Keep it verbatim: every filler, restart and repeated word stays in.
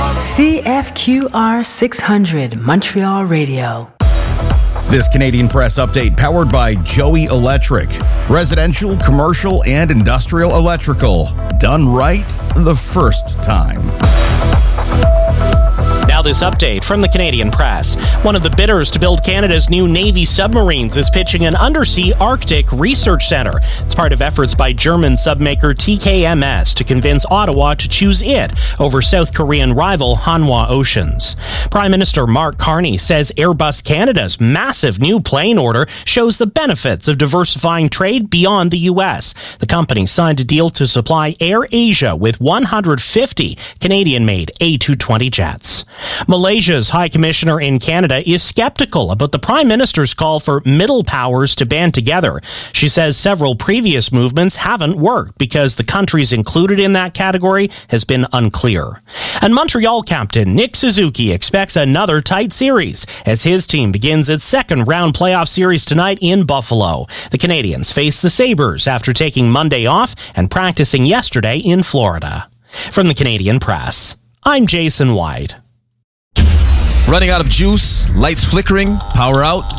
C F Q R six hundred Montreal Radio. This Canadian Press update powered by Joey Electric. Residential, commercial, and industrial electrical. Done right the first time. Now this update from the Canadian Press. One of the bidders to build Canada's new Navy submarines is pitching an undersea Arctic research center. It's part of efforts by German submaker T K M S to convince Ottawa to choose it over South Korean rival Hanwha Oceans. Prime Minister Mark Carney says Airbus Canada's massive new plane order shows the benefits of diversifying trade beyond the U S. The company signed a deal to supply Air Asia with one hundred fifty Canadian-made A two twenty jets. Malaysia's High Commissioner in Canada is skeptical about the Prime Minister's call for middle powers to band together. She says several previous movements haven't worked because the countries included in that category has been unclear. And Montreal captain Nick Suzuki expects another tight series as his team begins its second round playoff series tonight in Buffalo. The Canadians face the Sabres after taking Monday off and practicing yesterday in Florida. From the Canadian Press, I'm Jason White. Running out of juice, lights flickering, power out.